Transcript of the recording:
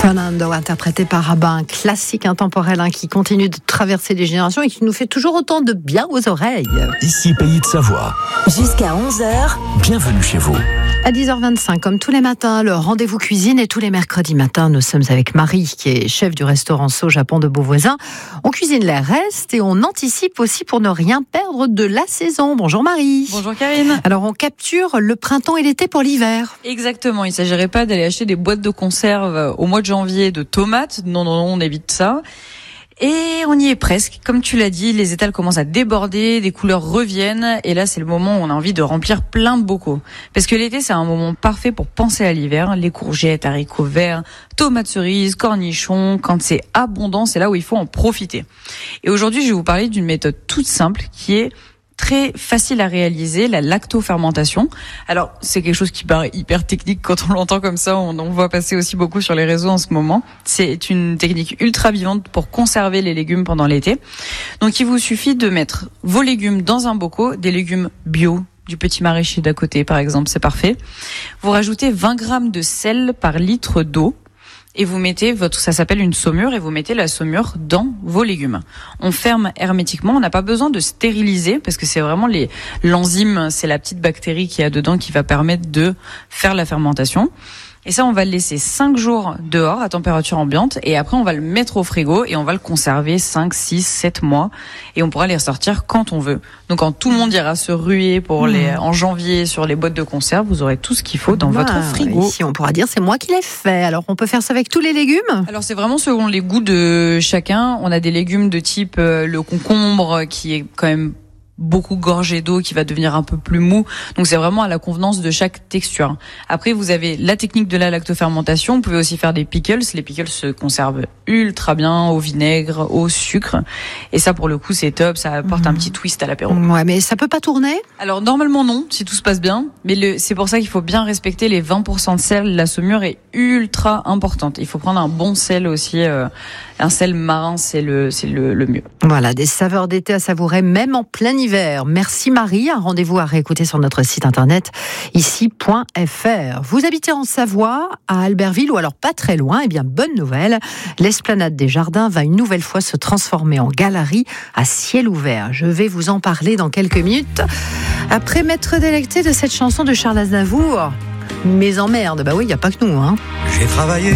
Fernando, interprété par Rabat, un classique intemporel qui continue de traverser les générations et qui nous fait toujours autant de bien aux oreilles. Ici, Pays de Savoie. Jusqu'à 11h. Bienvenue chez vous. À 10h25, comme tous les matins, le rendez-vous cuisine, et tous les mercredis matins, nous sommes avec Marie, qui est chef du restaurant Sau Japon de Beauvoisin. On cuisine les restes et on anticipe aussi pour ne rien perdre de la saison. Bonjour Marie. Bonjour Karine. Alors on capture le printemps et l'été pour l'hiver. Exactement, il ne s'agirait pas d'aller acheter des boîtes de conserve au mois de janvier de tomates. Non, on évite ça. Et on y est presque. Comme tu l'as dit, les étals commencent à déborder, des couleurs reviennent. Et là, c'est le moment où on a envie de remplir plein de bocaux. Parce que l'été, c'est un moment parfait pour penser à l'hiver. Les courgettes, haricots verts, tomates cerises, cornichons. Quand c'est abondant, c'est là où il faut en profiter. Et aujourd'hui, je vais vous parler d'une méthode toute simple qui est très facile à réaliser, la lactofermentation. Alors, c'est quelque chose qui paraît hyper technique quand on l'entend comme ça. On voit passer aussi beaucoup sur les réseaux en ce moment. C'est une technique ultra vivante pour conserver les légumes pendant l'été. Donc, il vous suffit de mettre vos légumes dans un bocal, des légumes bio, du petit maraîcher d'à côté, par exemple, c'est parfait. Vous rajoutez 20 grammes de sel par litre d'eau. Et vous mettez ça s'appelle une saumure, et vous mettez la saumure dans vos légumes. On ferme hermétiquement, on n'a pas besoin de stériliser, parce que c'est vraiment l'enzyme, c'est la petite bactérie qu'il y a dedans qui va permettre de faire la fermentation. Et ça, on va le laisser 5 jours dehors à température ambiante, et après on va le mettre au frigo et on va le conserver 5, 6, 7 mois, et on pourra les ressortir quand on veut. Donc quand tout le monde ira se ruer en janvier sur les boîtes de conserve, vous aurez tout ce qu'il faut dans votre frigo. Ici, on pourra dire c'est moi qui l'ai fait. Alors on peut faire ça avec tous les légumes ? Alors c'est vraiment selon les goûts de chacun. On a des légumes de type le concombre qui est quand même beaucoup gorgé d'eau, qui va devenir un peu plus mou. Donc c'est vraiment à la convenance de chaque texture. Après, vous avez la technique de la lactofermentation. Vous pouvez aussi faire des pickles. Les pickles se conservent ultra bien au vinaigre, au sucre. Et ça, pour le coup, c'est top. Ça apporte un petit twist à l'apéro. Ouais, mais ça peut pas tourner ? Alors normalement non, si tout se passe bien. Mais c'est pour ça qu'il faut bien respecter les 20% de sel. La saumure est ultra importante. Il faut prendre un bon sel aussi. Un sel marin, c'est le mieux. Voilà, des saveurs d'été à savourer, même en plein hiver. Merci Marie, un rendez-vous à réécouter sur notre site internet ici.fr. Vous habitez en Savoie, à Albertville, ou alors pas très loin, eh bien bonne nouvelle, l'Esplanade des Jardins va une nouvelle fois se transformer en galerie à ciel ouvert. Je vais vous en parler dans quelques minutes, après m'être délecté de cette chanson de Charles Aznavour. Mes emmerdes, bah oui, il n'y a pas que nous. J'ai travaillé